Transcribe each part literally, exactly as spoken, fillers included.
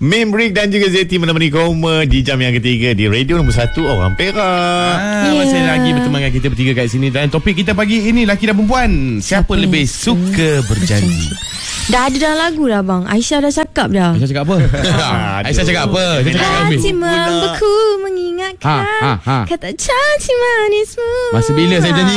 Mim, Rick dan juga Zeti menemani Koma di jam yang ketiga di radio nombor satu Orang Perak. Ah, yeah. Masih lagi bersama dengan kita bertiga kat sini. Dan topik kita pagi ini, laki dan perempuan, siapa, siapa lebih suka berjanji? Dah ada dalam lagu dah bang. Aisyah dah cakap dah. Aisyah cakap apa? Aisyah cakap apa? Hati membeku mengingatkan ha, ha, ha. kata janji manismu. Masa bila saya nyanyi?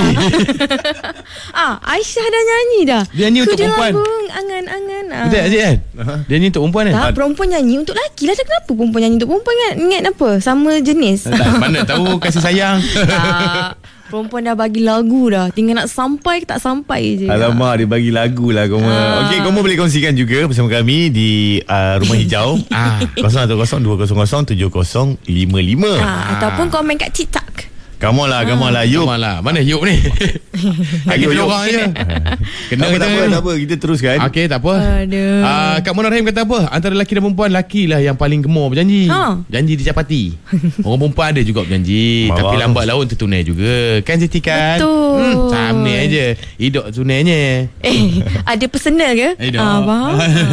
Ah, Aisyah dah nyanyi dah. Dia nyanyi untuk perempuan. Angan-angan. Betul Aziz kan? Dia nyanyi untuk perempuan kan? Tak, perempuan nyanyi untuk lelaki lah. Kenapa perempuan nyanyi untuk perempuan kan? Ingat apa? Sama jenis. Tak, mana tahu kasih sayang. Tak. Perempuan dah bagi lagu dah. Tinggal nak sampai ke tak sampai je. Alamak, dia bagi lagu lah Koma. Ah. Okey, Koma boleh kongsikan juga bersama kami di uh, Rumah Hijau ah. kosong satu kosong dua kosong kosong tujuh kosong lima lima ah. Ataupun komen kat TikTok. Come on lah, come on lah, Yuk. Come on lah. Mana Yuk ni? Lagi pilih orang je. Kena tak, tak apa, tak apa. Kita teruskan. Okey, tak apa. Aduh. Uh, Kak Mona Rahim kata apa? Antara lelaki dan perempuan, lelaki lah yang paling gemar berjanji. Ha? Janji dicapati. Orang perempuan ada juga berjanji. Tapi lambat laun tertunai juga. Kan Siti kan? Betul. Hmm, sama ni aja. Hidup tunainya. Eh, ada personal ke? Hidup. Ah, faham.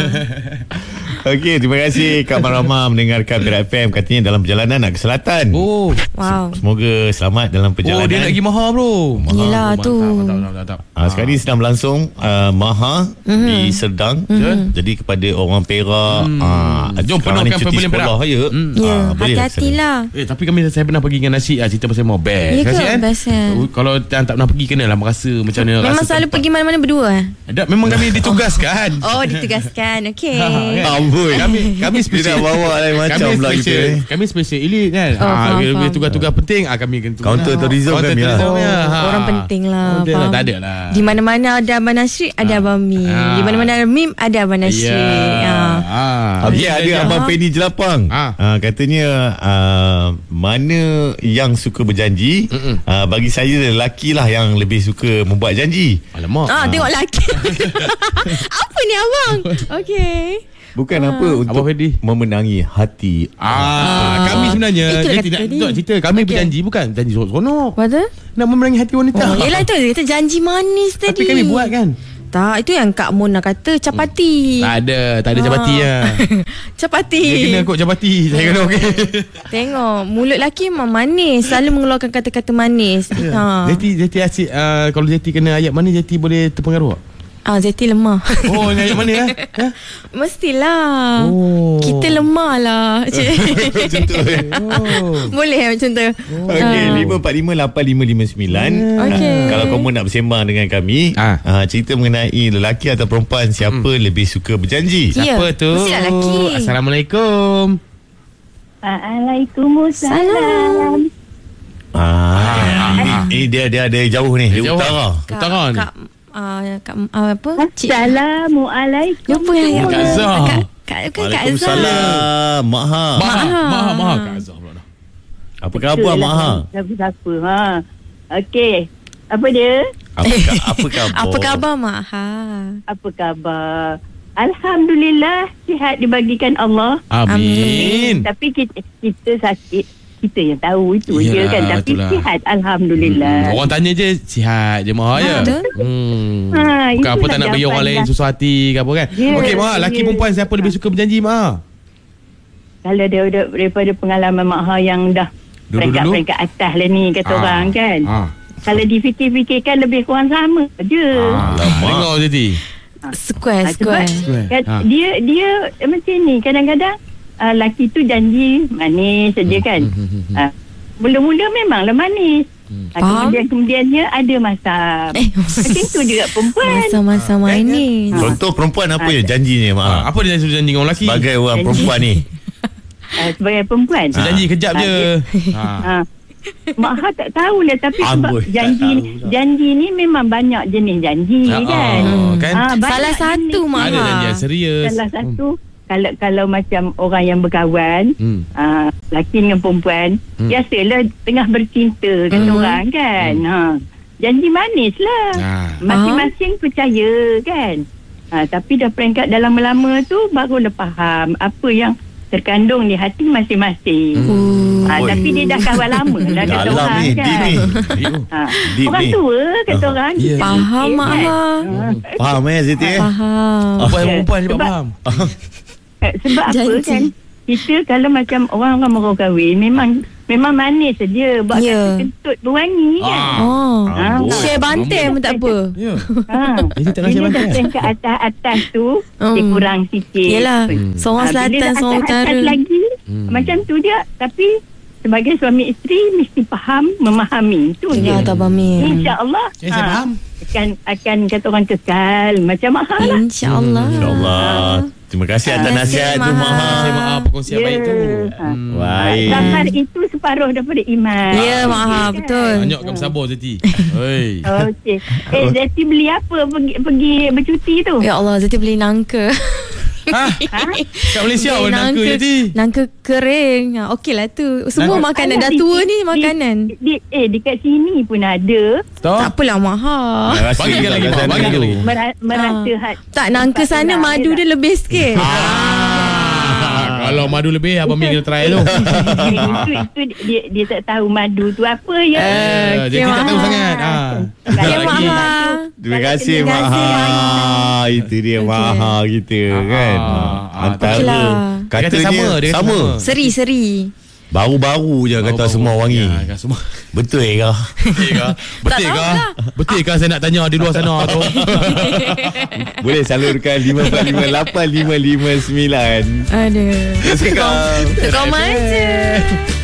Okey, terima kasih Kak Marama mendengarkan Perak F M. Katanya dalam perjalanan nak ke selatan. Oh, wow. Semoga selamat dalam perjalanan. Oh, dia nak pergi Maha bro. Maha, yelah bro, tu. Mantap, mantap, mantap, mantap. Ah, sekarang ni sedang berlangsung uh, Maha mm-hmm. di Serdang. Mm-hmm. Jadi kepada orang Perak, mm. ah, jom penuhkan pembelian Perak. Ya, mm. ya ah, hati-hatilah. Eh, tapi kami saya pernah pergi dengan Nasyid ah, cerita pasal mau best. Ya ke? Kan? Best kan? Kalau tak pernah pergi kenalah merasa macam mana. Memang selalu tempat. Pergi mana-mana berdua eh? Tak, memang kami ditugaskan. Oh, ditugaskan. Okey. Amboi. Kami kami spesial bawa lain macam pula kita. Kami spesial elit kan. Oh, ah, faham, tugas-tugas penting ah kami kena counter tourism kami lah. Oh, orang penting lah. Oh, tak ada lah. Di mana-mana ada Abang Nasri, ada Abang Mim. Di mana-mana ada Mim, ada Abang Nasri. Ah. Okey, ada Abang Penny Jelapang. Ah, katanya uh, mana yang suka berjanji? Uh, bagi saya lelaki lah yang lebih suka membuat janji. Alamak. Ah, tengok lelaki. Apa ni abang? Okey. Bukan ah. apa untuk memenangi hati. Ah, ah. Kami sebenarnya dia tidak tak cerita kami okay. berjanji bukan janji seronok. Betul? Nak memenangi hati wanita. Oh, yelah tu dia kata janji manis tadi. Tapi kami buat kan? Tak, itu yang Kak Mona kata capati. Hmm. Tak ada, tak ada capati ah. lah. Capati. Dia kena kok capati. Saya kena okey. Tengok, mulut lelaki memang manis, selalu mengeluarkan kata-kata manis. Yeah. Ha. Zeti Zeti asyik uh, kalau Zeti kena ayat mana Zeti boleh terpengaruh? Ah, Zeti lemah. Oh, ni ayat mana ya? Ha? Mestilah. Oh. Kita lemah lah. Macam tu. Oh. Boleh macam tu. Oh. Okey, lima empat lima lapan lima lima sembilan. Okay. Kalau kamu nak bersembang dengan kami, ah. uh, cerita mengenai lelaki atau perempuan, siapa hmm. lebih suka berjanji? Siapa ya, tu? Mestilah lelaki. Assalamualaikum. Waalaikumsalam. Ah, ah. Ini dia dia ada jauh ni, dia jauh. utara. Kak, utara ni. Kak, uh, Kak uh, apa? Assalamualaikum. Apa ya? Kak Azhar. Kak Kak Kak Waalaikumsalam. Maha. Maha, Maha, Maha Kak Azhar pula. Apa khabar Maha? Siapa-siapa ha. Okey. Apa dia? Apa, apa khabar? Apa khabar Maha? Apa khabar? Alhamdulillah sihat dibagikan Allah. Amin. Tapi kita, kita sakit, kita yang tahu itu Yalah, je kan. Tapi itulah. Sihat Alhamdulillah. Hmm. Orang tanya je sihat je Maha ya. Hmm. Ha, bukan apa tak nak bagi orang lain susah hati ke apa kan. Yeah, okey Maha, lelaki yeah. perempuan siapa lebih suka berjanji Maha? Kalau dia daripada pengalaman Maha yang dah peringkat-peringkat atas lah ni kata ha. orang kan. Ha. Kalau difikir-fikirkan lebih kurang sama je. Ha. Dengar Zeti. Square, square. Kan, ha. Dia dia macam ni kadang-kadang uh, lelaki tu janji manis saja kan. uh, Mula-mula memanglah manis. Hmm. Uh, kemudian kemudiannya ada masam. Eh, macam tu juga perempuan. Masa-masa manis. Ha. Contoh perempuan apa ya janjinya Mak? Ha. Apa dia janji janji dengan lelaki? Sebagai orang janji. Perempuan ni. Uh, sebagai perempuan. Ha. Janji kejap ha. je. Ha. Ha. Mak Ha tak tahulah tapi sebab Amboi, janji janji ni memang banyak jenis janji ha, kan. Oh, kan? Ha, salah satu Mak Ha. Ada janji yang serius. Salah satu hmm. kalau kalau macam orang yang berkawan, hmm. uh, lelaki dengan perempuan, hmm. biasalah tengah bercinta kan hmm. orang kan. Hmm. Ha. Janji manis lah. Ha. Masing-masing percaya kan. Ha, tapi dah peringkat dalam lama tu barulah faham apa yang terkandung di hati masing-masing. Hmm. Ha, tapi dia dah kawan lama dah kata orang ni, kan. Ni. Ha, orang tua kata orang. Yeah. Faham Mak Ha. Faham eh Ziti eh? Faham. Apa yang perempuan sebab faham? Sebab apa kan? kita kalau macam orang-orang baru kahwin memang memang manis saja. Buat Ya. kentut berwangi kan. Oh. Ah. Share bantai pun tak apa. Ya. Ha. Jadi tak nak share Bila bantai. dah ke atas-atas tu Hmm. dia kurang sikit. Yelah, Hmm. seorang Ah, bila selatan, dah seorang atas-atas utara. lagi Hmm. macam tu dia. Tapi sebagai suami isteri mesti faham, memahami. Itu je. Ya, Abang Min. InsyaAllah Ya, saya faham. akan akan kata orang kekal macam mahal lah. InsyaAllah. InsyaAllah. Terima kasih atas Terima kasih, nasihat tu, Maha. Maha. Saya maaf perkongsian baik tu. Ha. Baik. Sabar itu separuh daripada iman. Ya, Maha, betul. Banyakkan bersabar Zeti. Hei. Okey. Eh, Zeti beli apa pergi pergi bercuti tu? Ya Allah, Zati beli nangka. Ha? Kat Malaysia Beli pun nangka Zeti. Nangka kering. Ha, okey lah tu. Semua Nangka- makanan. Alah, Dah di- tua di- ni di- makanan. Di, eh, dekat sini pun ada. Tahu? Tak apalah, Maha. Bagikan lagi, Mak. Bagikan lagi. Mer- merasa Ah. hat. Tak, nangka sana madu dia lebih sikit. Ah, kalau madu lebih Abang Min kena try tu. itu, itu dia, dia tak tahu madu tu apa ya. Eh, Zeti okey, tak tahu Maha. sangat. Ha. Okey, Lagi. Maha. Terima kasih, Terima kasih, Maha. Itu dia Okey. Maha kita kan. Ah, Antara okeylah. Dia kata katanya sama, dia kata sama. sama. Seri-seri. Baru-baru je kata Baru-baru. semua wangi. Ya, kan semua. Betul ke? Betul ke? Betul tahu ke? lah. Betul ke saya nak tanya di luar sana tu? Boleh salurkan lima empat lima lapan lima lima sembilan. Aduh. Terus kau. Kau manja.